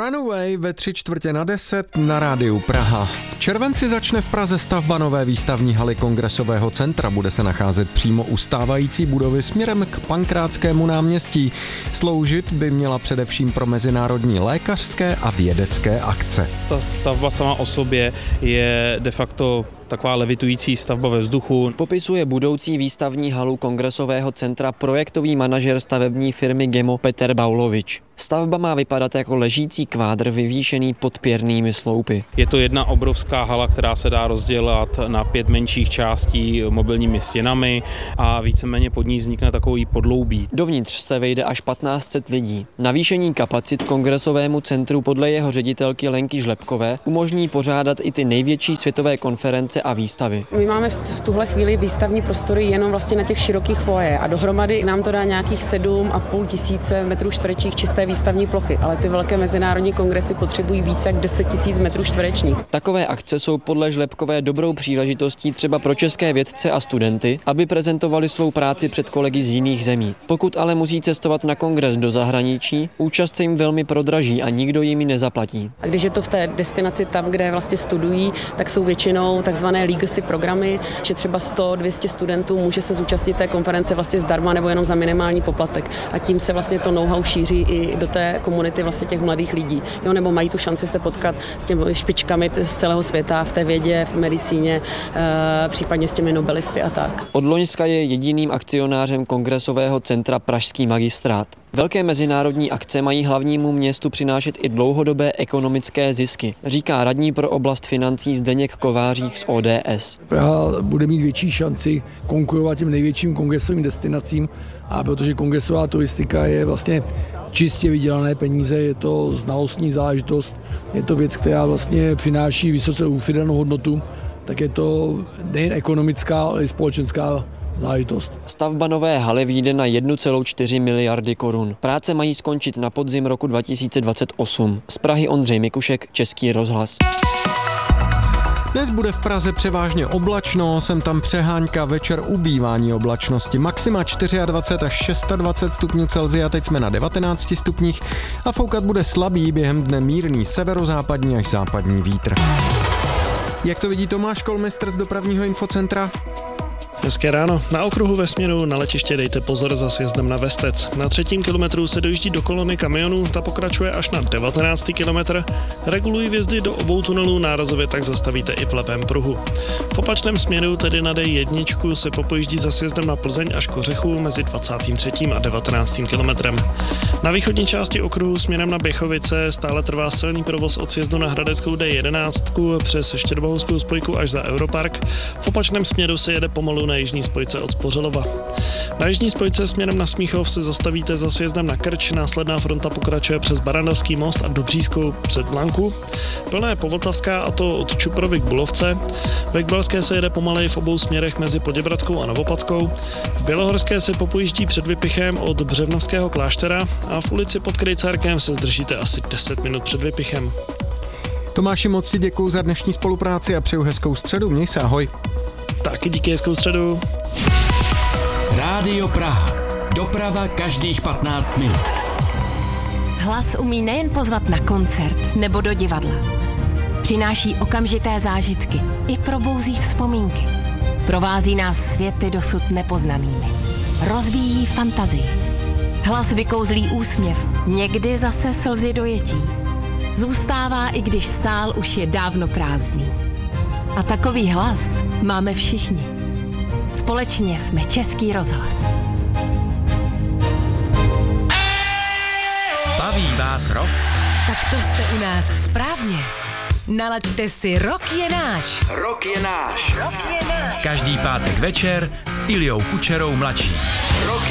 Runaway ve 9:45 na rádiu Praha. V červenci začne v Praze stavba nové výstavní haly Kongresového centra. Bude se nacházet přímo u stávající budovy směrem k Pankrátskému náměstí. Sloužit by měla především pro mezinárodní lékařské a vědecké akce. Ta stavba sama o sobě je de facto taková levitující stavba ve vzduchu. Popisuje budoucí výstavní halu Kongresového centra projektový manažer stavební firmy Gemo Peter Baulovič. Stavba má vypadat jako ležící kvádr vyvýšený pod pěrnými sloupy. Je to jedna obrovská hala, která se dá rozdělat na 5 menších částí mobilními stěnami a víceméně pod ní vznikne takový podloubí. Dovnitř se vejde až 1500 lidí. Navýšení kapacit Kongresovému centru podle jeho ředitelky Lenky Žlepkové umožní pořádat i ty největší světové konference a výstavy. My máme v tuhle chvíli výstavní prostory jenom vlastně na těch širokých foje a dohromady nám to dá nějakých 7,5 tisíce metrů čtverečních čisté výstavní plochy, ale ty velké mezinárodní kongresy potřebují více jak 10 000 metrů čtverečních. Takové akce jsou podle Žlepkové dobrou příležitostí třeba pro české vědce a studenty, aby prezentovali svou práci před kolegy z jiných zemí. Pokud ale musí cestovat na kongres do zahraničí, účast se jim velmi prodraží a nikdo jim ji nezaplatí. A když je to v té destinaci tam, kde vlastně studují, tak jsou většinou takzvané legacy programy, že třeba 100-200 studentů může se zúčastnit té konference vlastně zdarma nebo jenom za minimální poplatek. A tím se vlastně to know-how šíří i do té komunity vlastně těch mladých lidí. Jo, nebo mají tu šanci se potkat s těmi špičkami z celého světa v té vědě, v medicíně, případně s těmi nobelisty a tak. Od loňska je jediným akcionářem Kongresového centra Pražský magistrát. Velké mezinárodní akce mají hlavnímu městu přinášet i dlouhodobé ekonomické zisky, říká radní pro oblast financí Zdeněk Kovářík z ODS. Praha bude mít větší šanci konkurovat těm největším kongresovým destinacím, a protože kongresová turistika je vlastně čistě vydělané peníze, je to znalostní záležitost, je to věc, která vlastně přináší vysoce přidanou hodnotu, tak je to nejen ekonomická, ale i společenská záležitost. Stavba nové haly vyjde na 1,4 miliardy korun. Práce mají skončit na podzim roku 2028. Z Prahy Ondřej Mikušek, Český rozhlas. Dnes bude v Praze převážně oblačno, sem tam přehánka, večer ubývání oblačnosti, maxima 24 až 26 stupňů Celsia, teď jsme na 19 stupních a foukat bude slabý, během dne mírný severozápadní až západní vítr. Jak to vidí Tomáš Kolmistr z dopravního infocentra? Hezké ráno. Na okruhu ve směru na letiště dejte pozor za sjezdem na Vestec. Na 3. kilometru se dojíždí do kolony kamionů, ta pokračuje až na 19. kilometr. Regulují vjezdy do obou tunelů, nárazově tak zastavíte i v levém pruhu. V opačném směru, tedy na D1, se popojíždí za sjezdem na Plzeň až k Ořechu mezi 23. a 19. kilometrem. Na východní části okruhu směrem na Běchovice stále trvá silný provoz od sjezdu na Hradeckou D11 přes Štěrboholskou spojku až za Europark. V opačném směru se jede pomalu na jižní spojce od Spořilova. Na jižní spojce směrem na Smíchov se zastavíte za sjezdem na Krč, následná fronta pokračuje přes Barandovský most a Dobřískou před Blanku. Plná je Povltavská, a to od Čuprovy k Bulovce. Ve Kbelské se jede pomaleji v obou směrech mezi Poděbradskou a Novopadskou. V Bělohorské se popojíždí před Vypichem od Břevnovského kláštera a v ulici pod Krejcárkem se zdržíte asi 10 minut před Vypichem. Tomáši, moc ti děkuju za dnešní spolupráci a přeju hezkou středu, měj se, ahoj. Taky díky, hezkou středu. Rádio Praha. Doprava každých 15 minut. Hlas umí nejen pozvat na koncert nebo do divadla. Přináší okamžité zážitky i probouzí vzpomínky. Provází nás světy dosud nepoznanými. Rozvíjí fantazii. Hlas vykouzlí úsměv, někdy zase slzy dojetí. Zůstává, i když sál už je dávno prázdný. A takový hlas máme všichni. Společně jsme Český rozhlas. Baví vás rock? Tak to jste u nás správně. Nalaďte si Rock je náš. Rock je náš. Každý pátek večer s Iliou Kučerou mladším. Rock